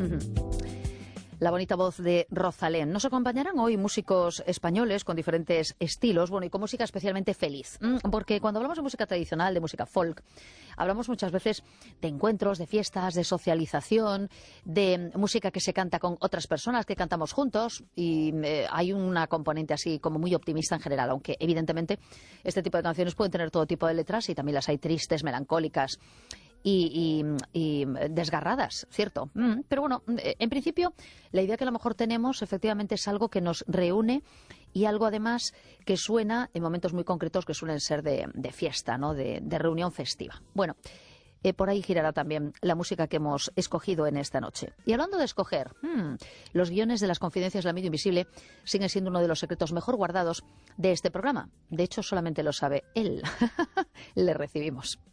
La bonita voz de Rosalén. Nos acompañarán hoy músicos españoles con diferentes estilos, bueno, y con música especialmente feliz. Porque cuando hablamos de música tradicional, de música folk, hablamos muchas veces de encuentros, de fiestas, de socialización, de música que se canta con otras personas, que cantamos juntos, y hay una componente así como muy optimista en general, aunque evidentemente este tipo de canciones pueden tener todo tipo de letras y también las hay tristes, melancólicas y desgarradas, ¿cierto? Pero bueno, en principio, la idea que a lo mejor tenemos efectivamente es algo que nos reúne y algo además que suena en momentos muy concretos que suelen ser de fiesta, ¿no? De reunión festiva. Bueno, por ahí girará también la música que hemos escogido en esta noche. Y hablando de escoger, los guiones de las Confidencias del Amigo Invisible siguen siendo uno de los secretos mejor guardados de este programa. De hecho, solamente lo sabe él. Le recibimos.